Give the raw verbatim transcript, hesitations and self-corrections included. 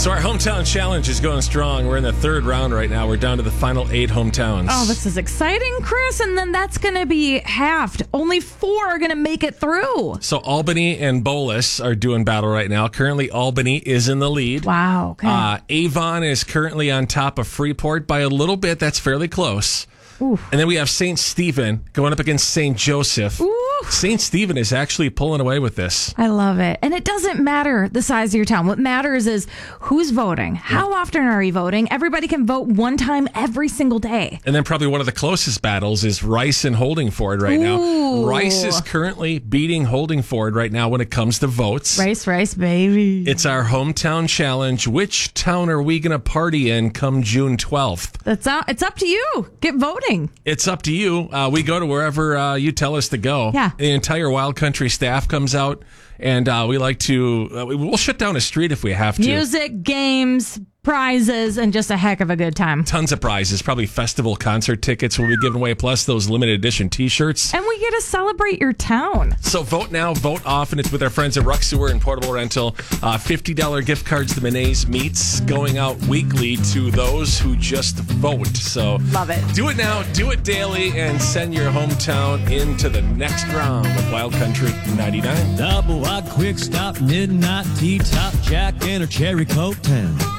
So our hometown challenge is going strong. We're in the third round right now. We're down to the final eight hometowns. Oh, this is exciting, Chris. And then that's going to be halved. Only four are going to make it through. So Albany and Bolus are doing battle right now. Currently, Albany is in the lead. Wow. Okay. Uh, Avon is currently on top of Freeport by a little bit. That's fairly close. Oof. And then we have Saint Stephen going up against Saint Joseph. Ooh. Saint Stephen is actually pulling away with this. I love it. And it doesn't matter the size of your town. What matters is who's voting. How often are you voting? Everybody can vote one time every single day. And then probably one of the closest battles is Rice and Holdingford right Ooh. now. Rice is currently beating Holdingford right now when it comes to votes. Rice, rice, baby. It's our hometown challenge. Which town are we going to party in come June twelfth? That's out, it's up to you. Get voting. It's up to you. Uh, we go to wherever uh, you tell us to go. Yeah. The entire Wild Country staff comes out, and uh, we like to, uh, we'll shut down a street if we have to. Music, games, prizes, and just a heck of a good time. Tons of prizes, probably festival concert tickets will be given away, plus those limited edition t-shirts. And we get to celebrate your town. So vote now, vote often. It's with our friends at Ruck Sewer and Portable Rental. Uh, fifty dollars gift cards to Monet's Meats going out weekly to those who just vote. So love it. Do it now, do it daily, and send your hometown into the next round of Wild Country ninety-nine. Double wide quick stop, midnight tea top, Jack and a cherry Coke town.